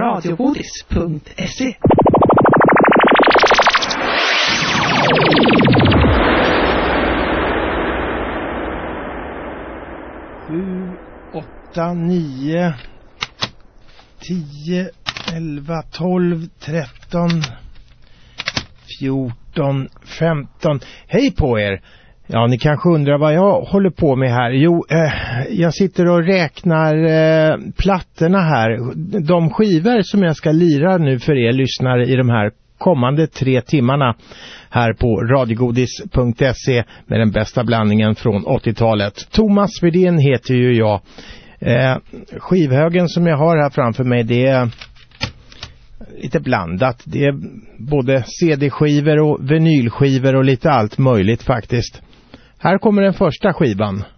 radiogodis.se. Sju, 8, 9, 10, 11, 12, 13, 14, 15. Hej på er! Ja, ni kanske undrar vad jag håller på med här. Jo, jag sitter och räknar plattorna här. De skivor som jag ska lira nu för er lyssnare i de här kommande 3 timmarna här på radiogodis.se med den bästa blandningen från 80-talet. Thomas Svedén heter ju jag. Skivhögen som jag har här framför mig, det är lite blandat. Det är både CD-skivor och vinylskivor och lite allt möjligt faktiskt. Här kommer den första skivan.